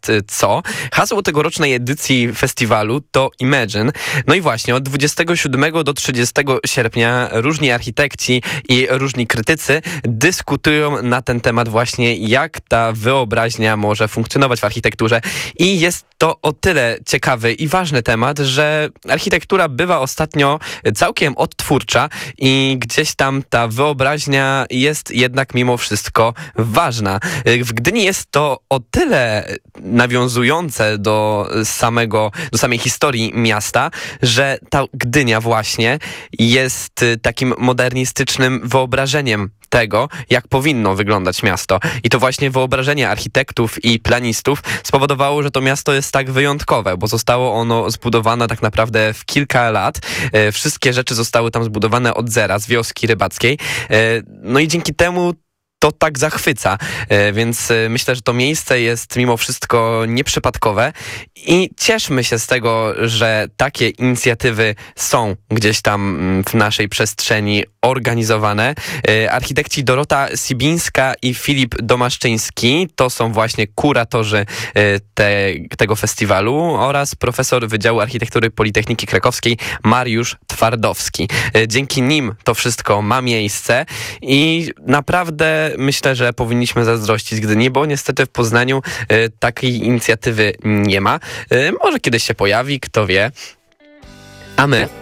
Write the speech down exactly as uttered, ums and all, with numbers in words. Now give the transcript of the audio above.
jest co. Hasło tegorocznej edycji festiwalu to Imagine. No i właśnie od dwudziestego siódmego do trzydziestego sierpnia różni architekci i różni krytycy dyskutują na ten temat właśnie, jak ta wyobraźnia może funkcjonować w architekturze. I jest to o tyle ciekawy i ważny temat, że architektura bywa ostatnio całkiem odtwórcza i gdzieś tam ta wyobraźnia jest jednak mimo wszystko ważna. W Gdyni jest to o tyle nawiązujące do samego, do samej historii miasta, że ta Gdynia właśnie jest takim modernistycznym wyobrażeniem tego, jak powinno wyglądać miasto. I to właśnie wyobrażenie architektów i planistów spowodowało, że to miasto jest tak wyjątkowe, bo zostało ono zbudowane tak naprawdę w kilka lat. E, wszystkie rzeczy zostały tam zbudowane od zera, z wioski rybackiej. E, no i dzięki temu to tak zachwyca, więc myślę, że to miejsce jest mimo wszystko nieprzypadkowe i cieszmy się z tego, że takie inicjatywy są gdzieś tam w naszej przestrzeni organizowane. Architekci Dorota Sibińska i Filip Domaszczyński to są właśnie kuratorzy te, tego festiwalu oraz profesor Wydziału Architektury Politechniki Krakowskiej Mariusz Twardowski. Dzięki nim to wszystko ma miejsce i naprawdę myślę, że powinniśmy zazdrościć Gdyni, bo niestety w Poznaniu y, takiej inicjatywy nie ma. Y, może kiedyś się pojawi, kto wie. A my